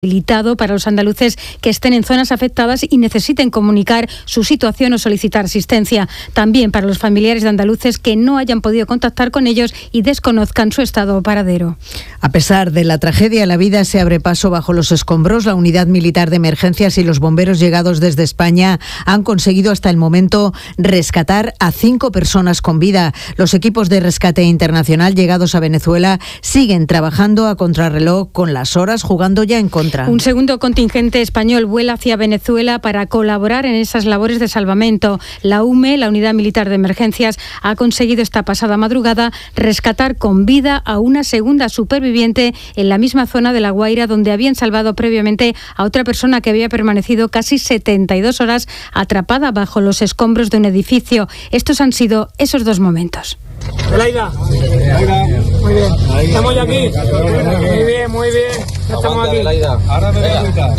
habilitado para los andaluces que estén en zonas afectadas y necesiten comunicar su situación o solicitar asistencia. También para los familiares de andaluces que no hayan podido contactar con ellos y desconozcan su estado o paradero. A pesar de la tragedia, la vida se abre paso bajo los escombros. La Unidad Militar de Emergencias y los bomberos llegados desde España han conseguido hasta el momento rescatar a 5 personas con vida. Los equipos de rescate internacional llegados a Venezuela siguen trabajando a contrarreloj con las horas, jugando ya en contra. Un segundo contingente español vuela hacia Venezuela para colaborar en esas labores de salvamento. La UME, la Unidad Militar de Emergencias, ha conseguido esta pasada madrugada rescatar con vida a una segunda superviviente en la misma zona de La Guaira, donde habían salvado previamente a otra persona que había permanecido casi 72 horas atrapada bajo los escombros de un edificio. Estos han sido esos 2 momentos. Laida, muy bien. Estamos ya aquí. Muy bien. Ya estamos aquí. Ahora me voy a gritar.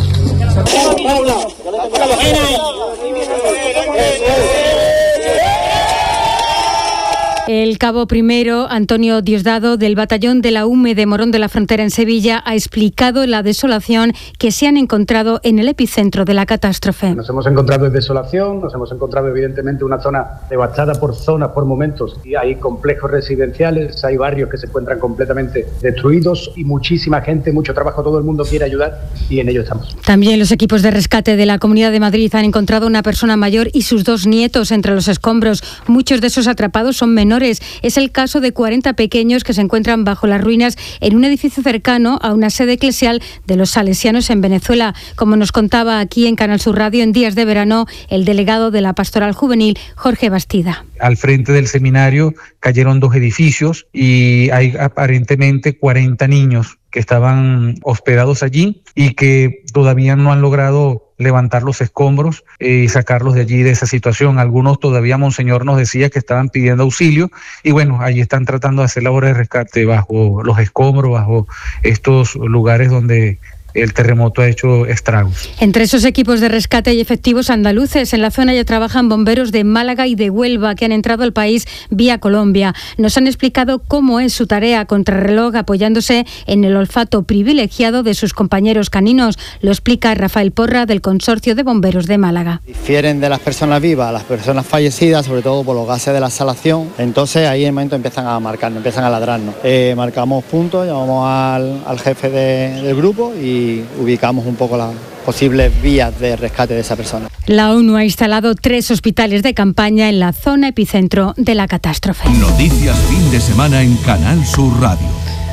El cabo primero, Antonio Diosdado, del batallón de la UME de Morón de la Frontera en Sevilla, ha explicado la desolación que se han encontrado en el epicentro de la catástrofe. Nos hemos encontrado en desolación, nos hemos encontrado evidentemente una zona devastada por zonas, por momentos, y hay complejos residenciales, hay barrios que se encuentran completamente destruidos y muchísima gente, mucho trabajo, todo el mundo quiere ayudar y en ello estamos. También los equipos de rescate de la Comunidad de Madrid han encontrado una persona mayor y sus 2 nietos entre los escombros. Muchos de esos atrapados son menores. Es el caso de 40 pequeños que se encuentran bajo las ruinas en un edificio cercano a una sede eclesial de los salesianos en Venezuela. Como nos contaba aquí en Canal Sur Radio en días de verano el delegado de la Pastoral Juvenil, Jorge Bastida. Al frente del seminario cayeron 2 edificios y hay aparentemente 40 niños que estaban hospedados allí y que todavía no han logrado levantar los escombros y sacarlos de allí, de esa situación. Algunos todavía, Monseñor nos decía que estaban pidiendo auxilio y bueno, allí están tratando de hacer labores de rescate bajo los escombros, bajo estos lugares donde el terremoto ha hecho estragos. Entre esos equipos de rescate hay efectivos andaluces. En la zona ya trabajan bomberos de Málaga y de Huelva que han entrado al país vía Colombia. Nos han explicado cómo es su tarea a contrarreloj apoyándose en el olfato privilegiado de sus compañeros caninos. Lo explica Rafael Porra del Consorcio de Bomberos de Málaga. Difieren de las personas vivas a las personas fallecidas, sobre todo por los gases de la exhalación. Entonces ahí en el momento empiezan a marcarnos, empiezan a ladrarnos. Marcamos puntos, llamamos al jefe del grupo y ubicamos un poco las posibles vías de rescate de esa persona. La ONU ha instalado 3 hospitales de campaña en la zona epicentro de la catástrofe. Noticias fin de semana en Canal Sur Radio.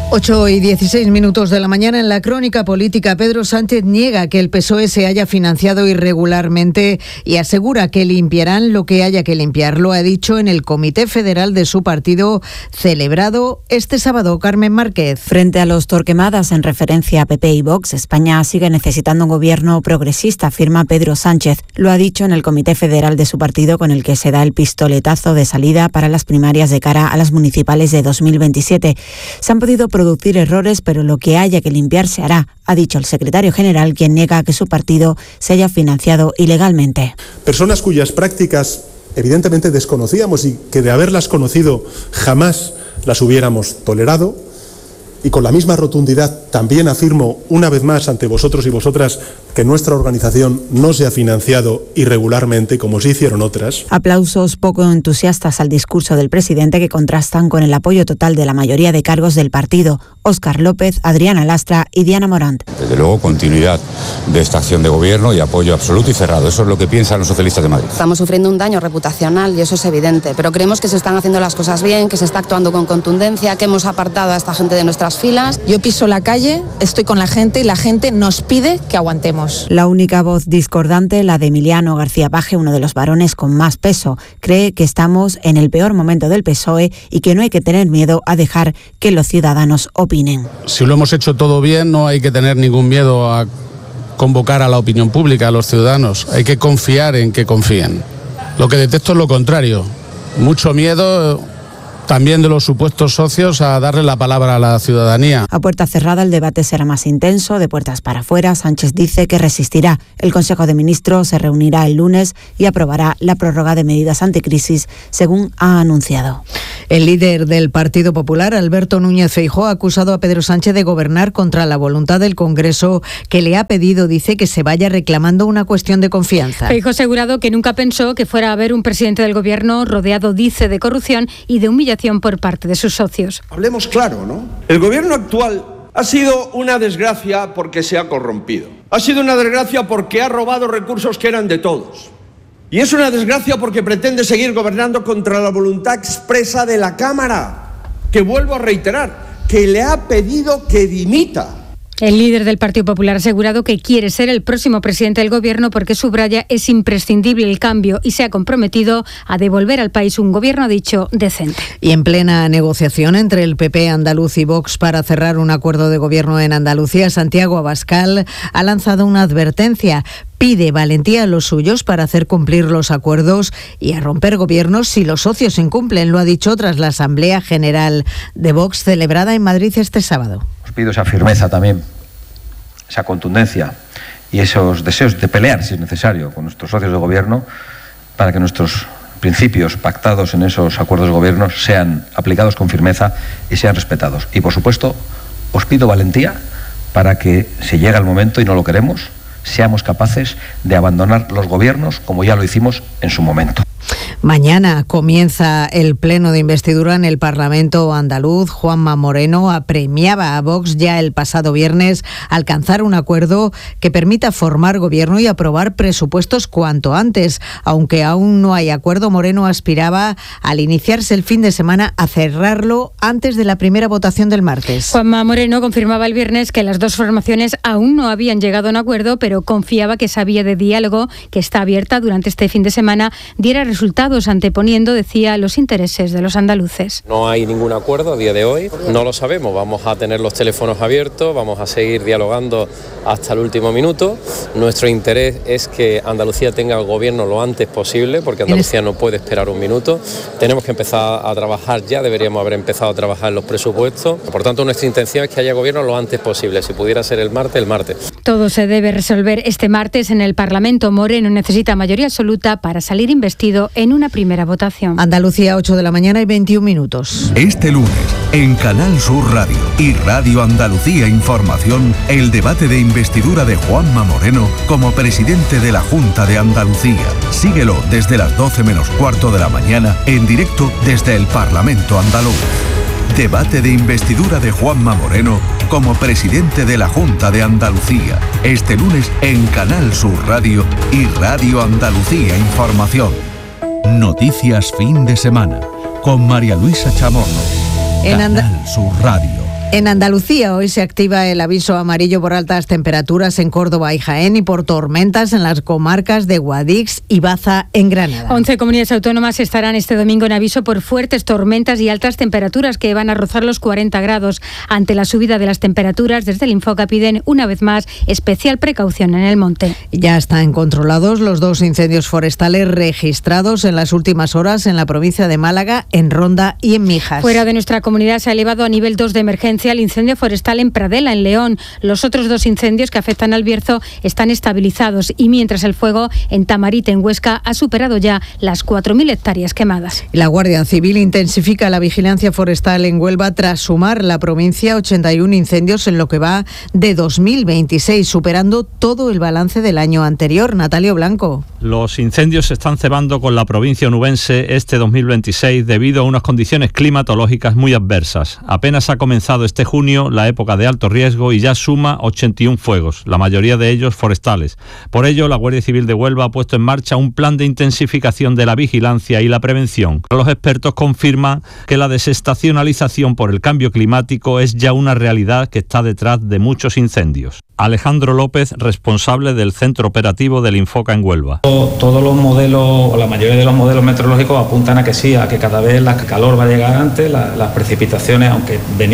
8:16 de la mañana. En la crónica política, Pedro Sánchez niega que el PSOE se haya financiado irregularmente y asegura que limpiarán lo que haya que limpiar. Lo ha dicho en el Comité Federal de su partido, celebrado este sábado. Carmen Márquez. Frente a los Torquemadas, en referencia a PP y Vox, España sigue necesitando un gobierno progresista, afirma Pedro Sánchez. Lo ha dicho en el Comité Federal de su partido, con el que se da el pistoletazo de salida para las primarias de cara a las municipales de 2027. Se han podido producir errores, pero lo que haya que limpiar se hará, ha dicho el secretario general, quien niega que su partido se haya financiado ilegalmente. Personas cuyas prácticas evidentemente desconocíamos y que de haberlas conocido jamás las hubiéramos tolerado. Y con la misma rotundidad también afirmo una vez más ante vosotros y vosotras que nuestra organización no se ha financiado irregularmente como sí hicieron otras. Aplausos poco entusiastas al discurso del presidente que contrastan con el apoyo total de la mayoría de cargos del partido: Óscar López, Adriana Lastra y Diana Morant. Desde luego, continuidad de esta acción de gobierno y apoyo absoluto y cerrado. Eso es lo que piensan los socialistas de Madrid. Estamos sufriendo un daño reputacional y eso es evidente, pero creemos que se están haciendo las cosas bien, que se está actuando con contundencia, que hemos apartado a esta gente de nuestras filas. Yo piso la calle, estoy con la gente y la gente nos pide que aguantemos. La única voz discordante, la de Emiliano García Paje, uno de los varones con más peso, cree que estamos en el peor momento del PSOE y que no hay que tener miedo a dejar que los ciudadanos opinen. Si lo hemos hecho todo bien, no hay que tener ningún miedo a convocar a la opinión pública, a los ciudadanos. Hay que confiar en que confíen. Lo que detecto es lo contrario. Mucho miedo también de los supuestos socios a darle la palabra a la ciudadanía. A puerta cerrada el debate será más intenso, de puertas para afuera. Sánchez dice que resistirá. El Consejo de Ministros se reunirá el lunes y aprobará la prórroga de medidas anticrisis, según ha anunciado. El líder del Partido Popular, Alberto Núñez Feijóo, ha acusado a Pedro Sánchez de gobernar contra la voluntad del Congreso, que le ha pedido, dice, que se vaya reclamando una cuestión de confianza. Feijóo ha asegurado que nunca pensó que fuera a haber un presidente del Gobierno rodeado, dice, de corrupción y de humillación por parte de sus socios. Hablemos claro, ¿no? El Gobierno actual ha sido una desgracia porque se ha corrompido. Ha sido una desgracia porque ha robado recursos que eran de todos. Y es una desgracia porque pretende seguir gobernando contra la voluntad expresa de la Cámara, que vuelvo a reiterar, que le ha pedido que dimita. El líder del Partido Popular ha asegurado que quiere ser el próximo presidente del Gobierno porque, subraya, es imprescindible el cambio y se ha comprometido a devolver al país un gobierno, ha dicho, decente. Y en plena negociación entre el PP andaluz y Vox para cerrar un acuerdo de gobierno en Andalucía, Santiago Abascal ha lanzado una advertencia. Pide valentía a los suyos para hacer cumplir los acuerdos y a romper gobiernos si los socios incumplen, lo ha dicho tras la Asamblea General de Vox celebrada en Madrid este sábado. Os pido esa firmeza también, esa contundencia y esos deseos de pelear, si es necesario, con nuestros socios de gobierno para que nuestros principios pactados en esos acuerdos de gobierno sean aplicados con firmeza y sean respetados. Y, por supuesto, os pido valentía para que, si llega el momento y no lo queremos, seamos capaces de abandonar los gobiernos como ya lo hicimos en su momento. Mañana comienza el pleno de investidura en el Parlamento andaluz. Juanma Moreno apremiaba a Vox ya el pasado viernes alcanzar un acuerdo que permita formar gobierno y aprobar presupuestos cuanto antes. Aunque aún no hay acuerdo, Moreno aspiraba al iniciarse el fin de semana a cerrarlo antes de la primera votación del martes. Juanma Moreno confirmaba el viernes que las dos formaciones aún no habían llegado a un acuerdo, pero confiaba que esa vía de diálogo, que está abierta durante este fin de semana, diera resultados, anteponiendo, decía, los intereses de los andaluces. No hay ningún acuerdo a día de hoy, no lo sabemos, vamos a tener los teléfonos abiertos, vamos a seguir dialogando hasta el último minuto. Nuestro interés es que Andalucía tenga el gobierno lo antes posible, porque Andalucía no puede esperar un minuto. Tenemos que empezar a trabajar ya, deberíamos haber empezado a trabajar en los presupuestos. Por tanto, nuestra intención es que haya gobierno lo antes posible. Si pudiera ser el martes, el martes. Todo se debe resolver este martes en el Parlamento. Moreno necesita mayoría absoluta para salir investido en una primera votación. Andalucía, 8 de la mañana y 21 minutos. Este lunes, en Canal Sur Radio y Radio Andalucía Información, el debate de investidura de Juanma Moreno como presidente de la Junta de Andalucía. Síguelo desde las 12 menos cuarto de la mañana, en directo desde el Parlamento andaluz. Debate de investidura de Juanma Moreno como presidente de la Junta de Andalucía. Este lunes en Canal Sur Radio y Radio Andalucía Información. Noticias fin de semana con María Luisa Chamorro. Canal Sur Radio. En Andalucía hoy se activa el aviso amarillo por altas temperaturas en Córdoba y Jaén y por tormentas en las comarcas de Guadix y Baza en Granada. 11 comunidades autónomas estarán este domingo en aviso por fuertes tormentas y altas temperaturas que van a rozar los 40 grados. Ante la subida de las temperaturas, desde el Infoca piden una vez más especial precaución en el monte. Ya están controlados los 2 incendios forestales registrados en las últimas horas en la provincia de Málaga, en Ronda y en Mijas. Fuera de nuestra comunidad se ha elevado a nivel 2 de emergencia el incendio forestal en Pradela, en León. Los otros 2 incendios que afectan al Bierzo están estabilizados y mientras el fuego en Tamarite, en Huesca, ha superado ya las 4.000 hectáreas quemadas. La Guardia Civil intensifica la vigilancia forestal en Huelva tras sumar la provincia 81 incendios en lo que va de 2026, superando todo el balance del año anterior. Natalio Blanco. Los incendios se están cebando con la provincia onubense este 2026 debido a unas condiciones climatológicas muy adversas. Apenas ha comenzado este junio la época de alto riesgo y ya suma 81 fuegos, la mayoría de ellos forestales. Por ello, la Guardia Civil de Huelva ha puesto en marcha un plan de intensificación de la vigilancia y la prevención. Los expertos confirman que la desestacionalización por el cambio climático es ya una realidad que está detrás de muchos incendios. Alejandro López, responsable del Centro Operativo del Infoca en Huelva. Todos los modelos, o la mayoría de los modelos meteorológicos apuntan a que sí, a que cada vez el calor va a llegar antes, las precipitaciones, aunque venimos de 2 años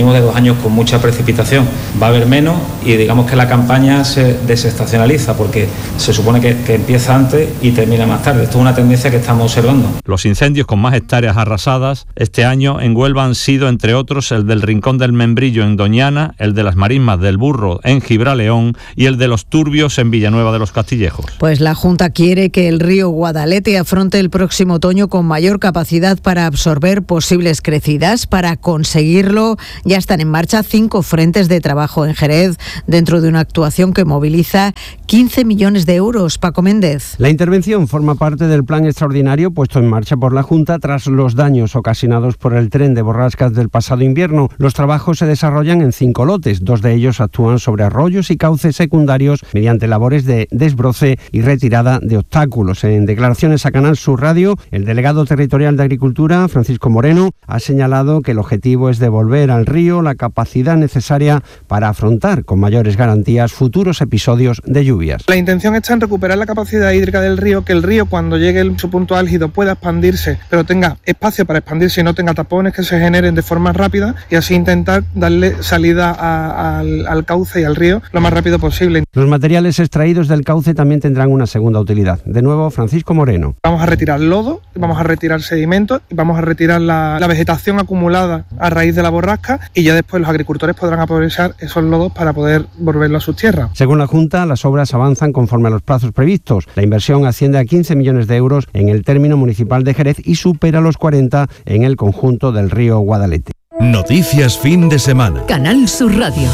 años con mucha precipitación va a haber menos y digamos que la campaña se desestacionaliza porque se supone que empieza antes y termina más tarde. Esto es una tendencia que estamos observando. Los incendios con más hectáreas arrasadas este año en Huelva han sido, entre otros, el del Rincón del Membrillo en Doñana, el de las Marismas del Burro en Gibraleón y el de los Turbios en Villanueva de los Castillejos. Pues la Junta quiere que el río Guadalete afronte el próximo otoño con mayor capacidad para absorber posibles crecidas. Para conseguirlo ya están en marcha 5 frentes de trabajo en Jerez, dentro de una actuación que moviliza 15 millones de euros. Paco Méndez. La intervención forma parte del plan extraordinario puesto en marcha por la Junta tras los daños ocasionados por el tren de borrascas del pasado invierno. Los trabajos se desarrollan en 5 lotes, 2 de ellos actúan sobre arroyos y cauces secundarios mediante labores de desbroce y retirada de obstáculos. En declaraciones a Canal Sur Radio, el delegado territorial de Agricultura, Francisco Moreno, ha señalado que el objetivo es devolver al río la capacidad necesaria para afrontar con mayores garantías futuros episodios de lluvias. La intención está en recuperar la capacidad hídrica del río, que el río cuando llegue a su punto álgido pueda expandirse, pero tenga espacio para expandirse y no tenga tapones que se generen de forma rápida, y así intentar darle salida al cauce y al río lo más rápido posible. Los materiales extraídos del cauce también tendrán una segunda utilidad. De nuevo, Francisco Moreno. Vamos a retirar lodo, vamos a retirar sedimentos y vamos a retirar la vegetación acumulada a raíz de la borrasca, y ya después los agricultores podrán aprovechar esos lodos para poder volverlo a sus tierras. Según la Junta, las obras avanzan conforme a los plazos previstos. La inversión asciende a 15 millones de euros en el término municipal de Jerez y supera los 40 en el conjunto del río Guadalete. Noticias fin de semana. Canal Sur Radio.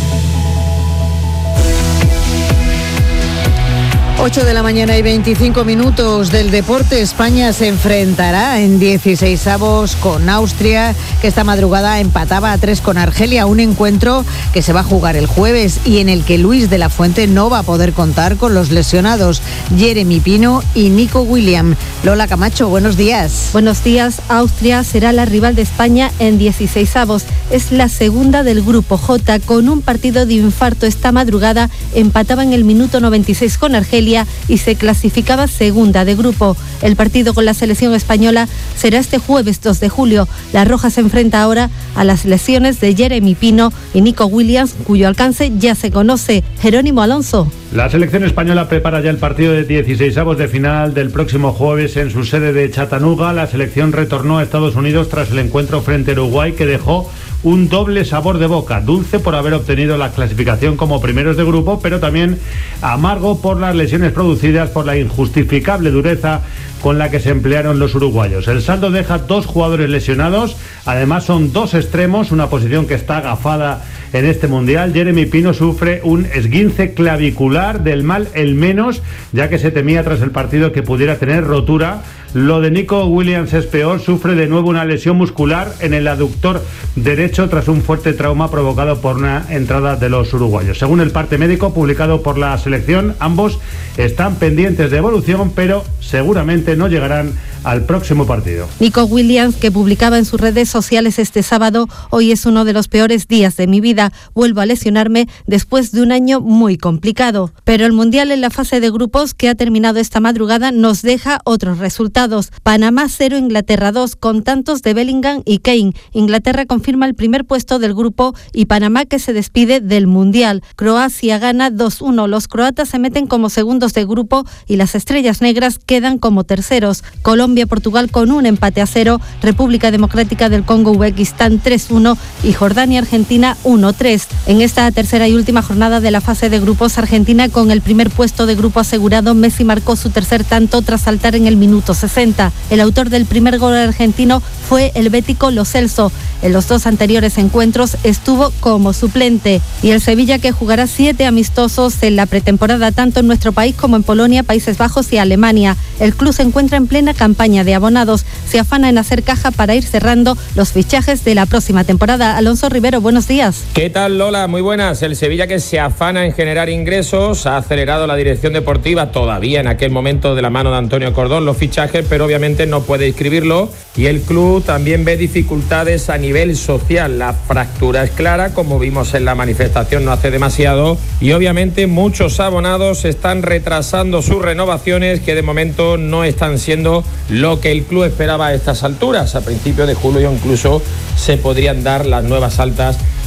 8 de la mañana y 25 minutos del deporte. España se enfrentará en 16avos con Austria, que esta madrugada empataba a 3 con Argelia, un encuentro que se va a jugar el jueves y en el que Luis de la Fuente no va a poder contar con los lesionados Jeremy Pino y Nico Williams. Lola Camacho, buenos días. Buenos días. Austria será la rival de España en 16avos. Es la segunda del grupo J, con un partido de infarto esta madrugada. Empataba en el minuto 96 con Argelia y se clasificaba segunda de grupo. El partido con la selección española será este jueves 2 de julio. La Roja se enfrenta ahora a las lesiones de Jeremy Pino y Nico Williams, cuyo alcance ya se conoce. Jerónimo Alonso. La selección española prepara ya el partido de 16avos de final del próximo jueves en su sede de Chattanooga. La selección retornó a Estados Unidos tras el encuentro frente a Uruguay, que dejó un doble sabor de boca: dulce por haber obtenido la clasificación como primeros de grupo, pero también amargo por las lesiones producidas por la injustificable dureza con la que se emplearon los uruguayos. El saldo deja 2 jugadores lesionados, además son 2 extremos, una posición que está agafada en este mundial. Jeremy Pino sufre un esguince clavicular, del mal el menos, ya que se temía tras el partido que pudiera tener rotura. Lo de Nico Williams es peor, sufre de nuevo una lesión muscular en el aductor derecho tras un fuerte trauma provocado por una entrada de los uruguayos. Según el parte médico publicado por la selección, ambos están pendientes de evolución, pero seguramente no llegarán al próximo partido. Nico Williams, que publicaba en sus redes sociales este sábado: hoy es uno de los peores días de mi vida, vuelvo a lesionarme después de un año muy complicado. Pero el Mundial en la fase de grupos, que ha terminado esta madrugada, nos deja otros resultados. Panamá 0, Inglaterra 2, con tantos de Bellingham y Kane. Inglaterra confirma el primer puesto del grupo y Panamá, que se despide del Mundial. Croacia gana 2-1. Los croatas se meten como segundos de grupo y las estrellas negras quedan como terceros. Colombia-Portugal con un empate a 0. República Democrática del Congo-Uzbekistán 3-1 y Jordania-Argentina 1-3. En esta tercera y última jornada de la fase de grupos, Argentina con el primer puesto de grupo asegurado. Messi marcó su tercer tanto tras saltar en el minuto 60. El autor del primer gol argentino fue el bético Lo Celso. En los 2 anteriores encuentros estuvo como suplente. Y el Sevilla, que jugará 7 amistosos en la pretemporada, tanto en nuestro país como en Polonia, Países Bajos y Alemania. El club se encuentra en plena campaña de abonados. Se afana en hacer caja para ir cerrando los fichajes de la próxima temporada. Alonso Rivero, buenos días. ¿Qué tal, Lola? Muy buenas. El Sevilla, que se afana en generar ingresos, ha acelerado la dirección deportiva, todavía en aquel momento de la mano de Antonio Cordón, los fichajes, pero obviamente no puede inscribirlo, y el club también ve dificultades a nivel social. La fractura es clara, como vimos en la manifestación no hace demasiado, y obviamente muchos abonados están retrasando sus renovaciones, que de momento no están siendo lo que el club esperaba a estas alturas. A principios de julio incluso se podrían dar las nuevas altas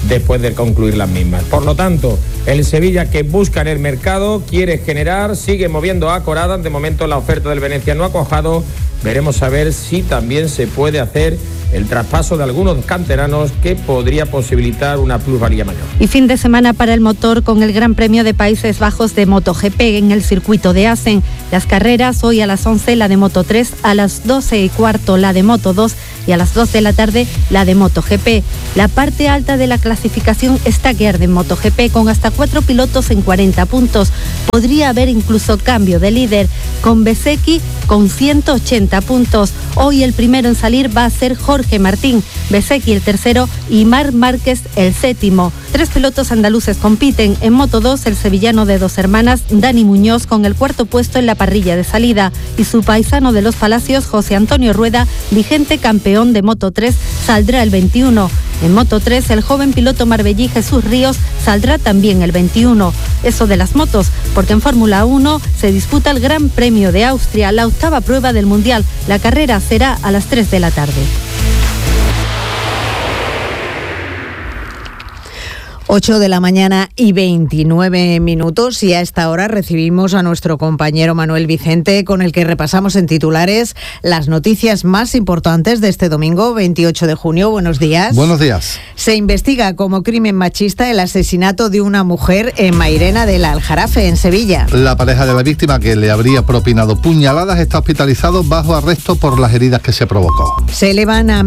después de concluir las mismas. Por lo tanto, el Sevilla, que busca en el mercado, quiere generar, sigue moviendo a Coradas. De momento la oferta del Venezia no ha cuajado. Veremos a ver si también se puede hacer el traspaso de algunos canteranos que podría posibilitar una plusvalía mayor. Y fin de semana para el motor con el Gran Premio de Países Bajos de MotoGP en el circuito de Assen. Las carreras hoy a las 11 la de Moto3, a las 12:15 la de Moto2 y a las 2 de la tarde la de MotoGP. La parte alta de la clasificación está que arde en MotoGP con hasta 4 pilotos en 40 puntos. Podría haber incluso cambio de líder con Bezzecchi con 180 puntos. Hoy el primero en salir va a ser Jorge Martín, Bezzecchi el tercero y Marc Márquez el séptimo. 3 pilotos andaluces compiten. En Moto2 el sevillano de Dos Hermanas, Dani Muñoz, con el cuarto puesto en la parrilla de salida, y su paisano de Los Palacios, José Antonio Rueda, vigente campeón de Moto3, saldrá el 21. En Moto3 el joven piloto marbellí Jesús Ríos saldrá también el 21. Eso de las motos, porque en Fórmula 1 se disputa el Gran Premio de Austria, la octava prueba del Mundial. La carrera será a las 3 de la tarde. 8 de la mañana y 29 minutos, y a esta hora recibimos a nuestro compañero Manuel Vicente, con el que repasamos en titulares las noticias más importantes de este domingo 28 de junio. Buenos días. Buenos días. Se investiga como crimen machista el asesinato de una mujer en Mairena del Aljarafe, en Sevilla. La pareja de la víctima, que le habría propinado puñaladas, está hospitalizado bajo arresto por las heridas que se provocó. Se elevan a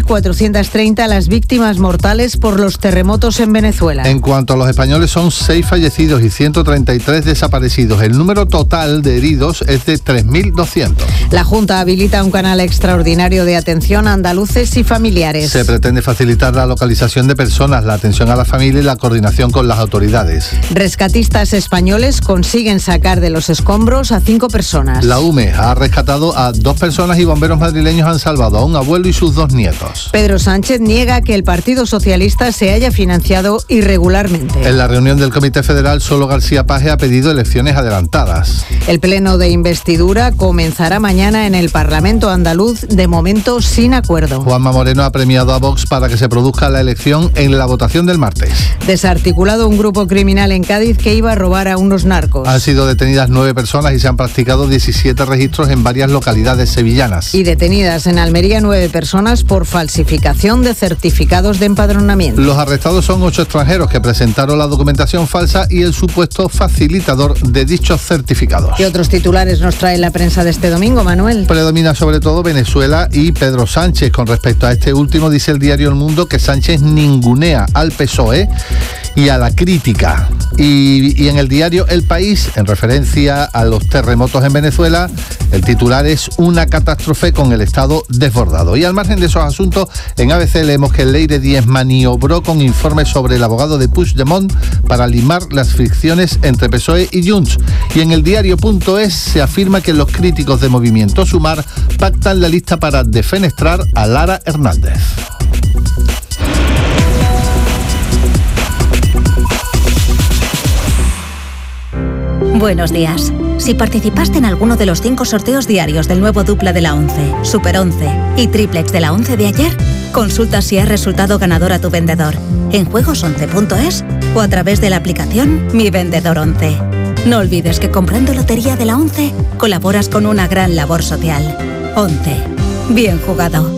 1.430 las víctimas mortales por los terremotos en Venezuela. En cuanto a los españoles, son 6 fallecidos y 133 desaparecidos. El número total de heridos es de 3.200. La Junta habilita un canal extraordinario de atención a andaluces y familiares. Se pretende facilitar la localización de personas, la atención a la familia y la coordinación con las autoridades. Rescatistas españoles consiguen sacar de los escombros a 5 personas. La UME ha rescatado a 2 personas y bomberos madrileños han salvado a un abuelo y sus 2 nietos. Pedro Sánchez niega que el Partido Socialista se haya financiado irregularmente. En la reunión del Comité Federal, solo García Paje ha pedido elecciones adelantadas. El pleno de investidura comenzará mañana en el Parlamento andaluz, de momento sin acuerdo. Juanma Moreno ha premiado a Vox para que se produzca la elección en la votación del martes. Desarticulado un grupo criminal en Cádiz que iba a robar a unos narcos. Han sido detenidas 9 personas y se han practicado 17 registros en varias localidades sevillanas. Y detenidas en Almería 9 personas por falsificación de certificados de empadronamiento. Los arrestados son 8 extranjeros que presentaron la documentación falsa y el supuesto facilitador de dichos certificados. ¿Qué otros titulares nos trae la prensa de este domingo, Manuel? Predomina sobre todo Venezuela y Pedro Sánchez. Con respecto a este último, dice el diario El Mundo que Sánchez ningunea al PSOE y a la crítica. Y en el diario El País, en referencia a los terremotos en Venezuela, el titular es una catástrofe con el Estado desbordado. Y al margen de esos asuntos, en ABC leemos que Leire Díez maniobró con informes sobre el abogado de Puigdemont para limar las fricciones entre PSOE y Junts. Y en el diario.es se afirma que los críticos de Movimiento Sumar pactan la lista para defenestrar a Lara Hernández. Buenos días. Si participaste en alguno de los 5 sorteos diarios del nuevo dupla de la 11, Super 11 y triplex de la 11 de ayer, consulta si has resultado ganador a tu vendedor en juegos11.es o a través de la aplicación Mi Vendedor 11. No olvides que comprando lotería de la 11 colaboras con una gran labor social. 11. Bien jugado.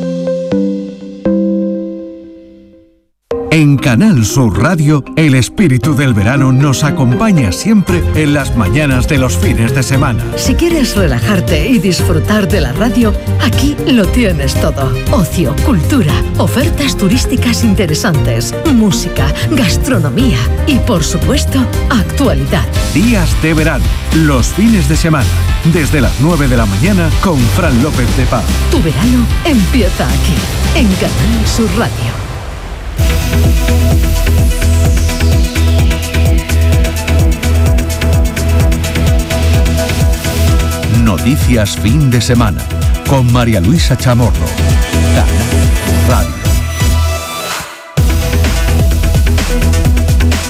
En Canal Sur Radio, el espíritu del verano nos acompaña siempre en las mañanas de los fines de semana. Si quieres relajarte y disfrutar de la radio, aquí lo tienes todo. Ocio, cultura, ofertas turísticas interesantes, música, gastronomía y, por supuesto, actualidad. Días de verano, los fines de semana, desde las 9 de la mañana con Fran López de Paz. Tu verano empieza aquí, en Canal Sur Radio. Noticias fin de semana con María Luisa Chamorro. Canal Radio.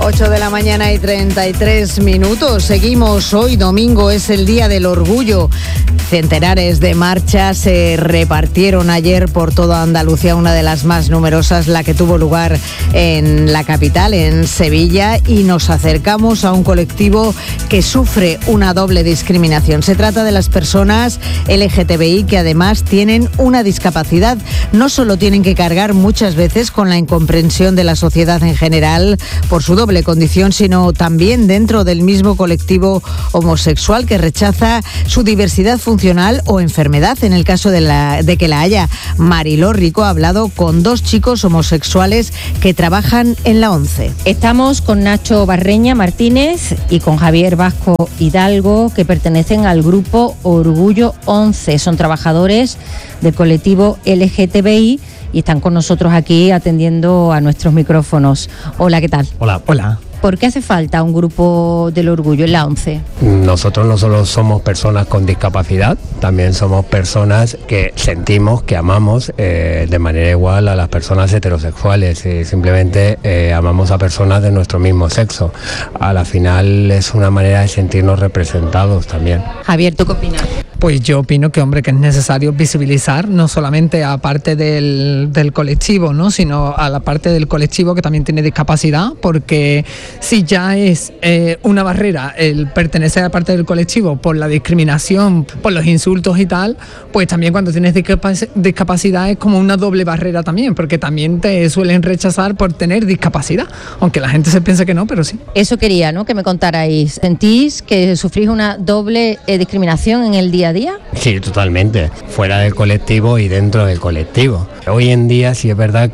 8 de la mañana y 33 minutos. Seguimos. Hoy domingo es el Día del Orgullo. Centenares de marchas se repartieron ayer por toda Andalucía, una de las más numerosas, la que tuvo lugar en la capital, en Sevilla, y nos acercamos a un colectivo que sufre una doble discriminación. Se trata de las personas LGTBI que además tienen una discapacidad. No solo tienen que cargar muchas veces con la incomprensión de la sociedad en general por su doble condición, sino también dentro del mismo colectivo homosexual que rechaza su diversidad funcional o enfermedad, en el caso de que la haya. Mariló Rico ha hablado con dos chicos homosexuales que trabajan en la ONCE. Estamos con Nacho Barreña Martínez y con Javier Vasco Hidalgo, que pertenecen al grupo Orgullo 11. Son trabajadores del colectivo LGTBI y están con nosotros aquí atendiendo a nuestros micrófonos. Hola, ¿qué tal? Hola. ¿Por qué hace falta un grupo del orgullo en la ONCE? Nosotros no solo somos personas con discapacidad, también somos personas que sentimos, que amamos de manera igual a las personas heterosexuales. Simplemente amamos a personas de nuestro mismo sexo. A la final es una manera de sentirnos representados también. Javier, ¿tú qué opinas? Pues yo opino que es necesario visibilizar no solamente a parte del colectivo, ¿no?, sino a la parte del colectivo que también tiene discapacidad, porque si ya es una barrera el pertenecer a parte del colectivo por la discriminación, por los insultos y tal, pues también cuando tienes discapacidad es como una doble barrera también, porque también te suelen rechazar por tener discapacidad, aunque la gente se piense que no, pero sí. Eso quería, ¿no?, que me contarais. ¿Sentís que sufrís una doble discriminación en el día a día? Sí, totalmente, fuera del colectivo y dentro del colectivo. Hoy en día sí es verdad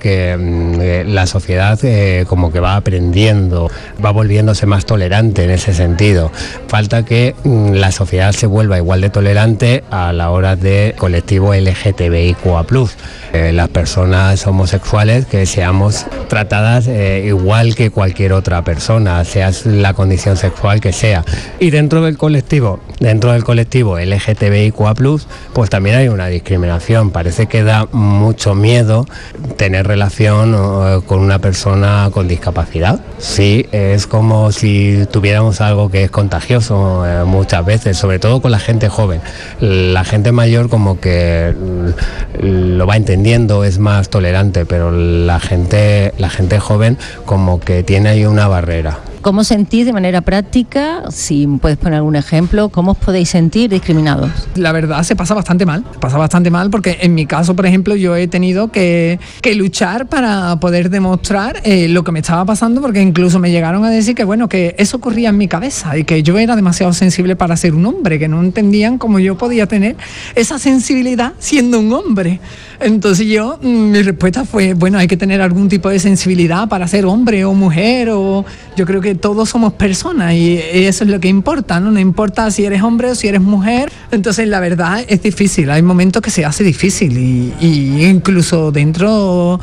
que la sociedad como que va aprendiendo, va volviéndose más tolerante en ese sentido. Falta que la sociedad se vuelva igual de tolerante a la hora de colectivo LGTBIQA+. Las personas homosexuales que seamos tratadas igual que cualquier otra persona, sea la condición sexual que sea. Y dentro del colectivo LGTBIQA+, pues también hay una discriminación. Parece que da mucho miedo tener relación con una persona con discapacidad. Sí, es como si tuviéramos algo que es contagioso muchas veces, sobre todo con la gente joven. La gente mayor como que lo va entendiendo, es más tolerante, pero la gente joven como que tiene ahí una barrera. ¿Cómo sentís de manera práctica? Si puedes poner algún ejemplo, ¿cómo os podéis sentir discriminados? La verdad se pasa bastante mal porque en mi caso, por ejemplo, yo he tenido que luchar para poder demostrar lo que me estaba pasando, porque incluso me llegaron a decir que bueno, que eso ocurría en mi cabeza y que yo era demasiado sensible para ser un hombre, que no entendían cómo yo podía tener esa sensibilidad siendo un hombre. Entonces mi respuesta fue, bueno, hay que tener algún tipo de sensibilidad para ser hombre o mujer, o yo creo que todos somos personas y eso es lo que importa, ¿no? No importa si eres hombre o si eres mujer. Entonces la verdad es difícil, hay momentos que se hace difícil y incluso dentro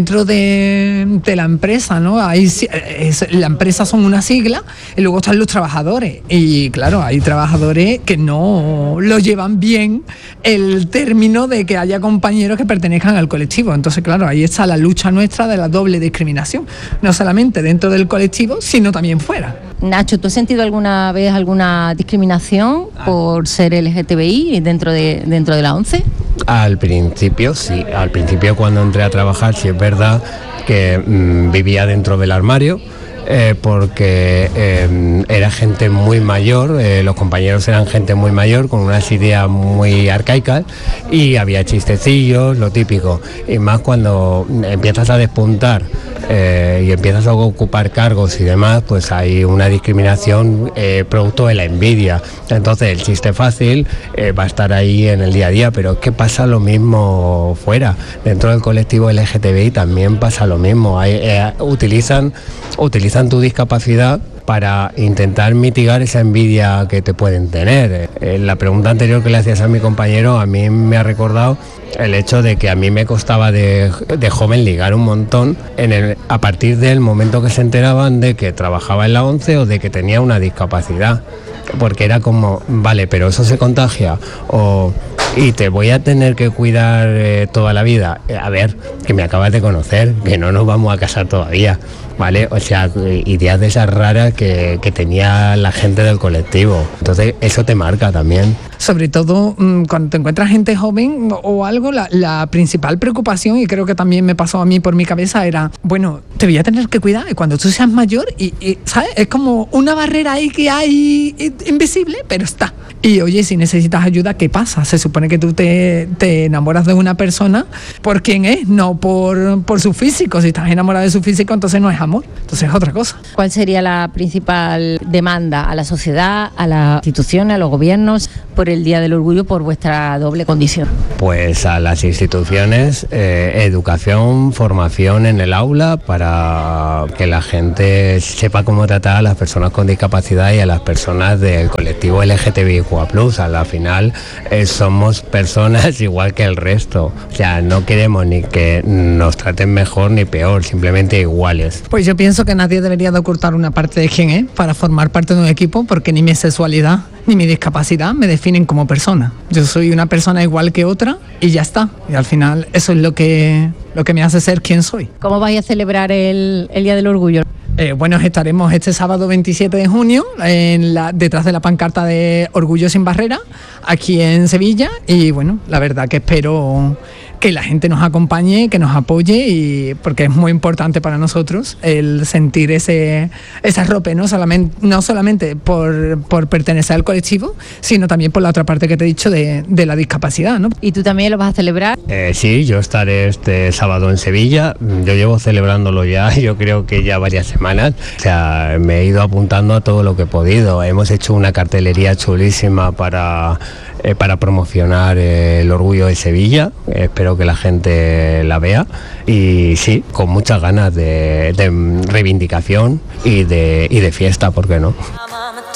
de la empresa, ¿no? La empresa son una sigla y luego están los trabajadores y claro, hay trabajadores que no lo llevan bien el término de que haya compañeros que pertenezcan al colectivo. Entonces claro, ahí está la lucha nuestra de la doble discriminación, no solamente dentro del colectivo, sino también fuera. Nacho, ¿tú has sentido alguna vez alguna discriminación por ser LGTBI dentro de la ONCE? Al principio sí, al principio cuando entré a trabajar sí es verdad que vivía dentro del armario. Porque era gente muy mayor, los compañeros eran gente muy mayor con unas ideas muy arcaicas y había chistecillos, lo típico, y más cuando empiezas a despuntar y empiezas a ocupar cargos y demás, pues hay una discriminación producto de la envidia. Entonces el chiste fácil va a estar ahí en el día a día, pero es que pasa lo mismo fuera. Dentro del colectivo LGTBI también pasa lo mismo. Utilizan tu discapacidad para intentar mitigar esa envidia que te pueden tener. La pregunta anterior que le hacías a mi compañero a mí me ha recordado el hecho de que a mí me costaba de joven ligar un montón a partir del momento que se enteraban de que trabajaba en la ONCE o de que tenía una discapacidad, porque era como, vale, pero eso se contagia y te voy a tener que cuidar toda la vida. A ver, que me acabas de conocer, que no nos vamos a casar todavía. ¿vale? O sea, ideas de esas raras que tenía la gente del colectivo. Entonces eso te marca también. Sobre todo cuando te encuentras gente joven o algo, la principal preocupación, y creo que también me pasó a mí por mi cabeza, era, bueno, te voy a tener que cuidar y cuando tú seas mayor y ¿sabes? Es como una barrera ahí que hay invisible, pero está. Y oye, si necesitas ayuda, ¿qué pasa? Se supone que tú te enamoras de una persona por quién es, no por su físico. Si estás enamorado de su físico, entonces no es amor, entonces es otra cosa. ¿Cuál sería la principal demanda a la sociedad, a las instituciones, a los gobiernos por el Día del Orgullo, por vuestra doble condición? Pues a las instituciones, educación, formación en el aula para que la gente sepa cómo tratar a las personas con discapacidad y a las personas del colectivo LGTBIQ+. A la final somos personas igual que el resto. O sea, no queremos ni que nos traten mejor ni peor, simplemente iguales. Pues yo pienso que nadie debería de ocultar una parte de quién es para formar parte de un equipo, porque ni mi sexualidad ni mi discapacidad me definen como persona. Yo soy una persona igual que otra y ya está. Y al final eso es lo que me hace ser quien soy. ¿Cómo vais a celebrar el Día del Orgullo? Bueno, estaremos este sábado 27 de junio detrás de la pancarta de Orgullo sin Barrera, aquí en Sevilla, y bueno, la verdad que espero que la gente nos acompañe, que nos apoye, y porque es muy importante para nosotros el sentir ese arrope, no solamente por pertenecer al colectivo, sino también por la otra parte que te he dicho de la discapacidad, ¿no? ¿Y tú también lo vas a celebrar? Sí, yo estaré este sábado en Sevilla. Yo llevo celebrándolo ya, yo creo que ya varias semanas. O sea, me he ido apuntando a todo lo que he podido. Hemos hecho una cartelería chulísima para promocionar el Orgullo de Sevilla. Espero que la gente la vea, y sí, con muchas ganas de reivindicación y de fiesta, ¿por qué no?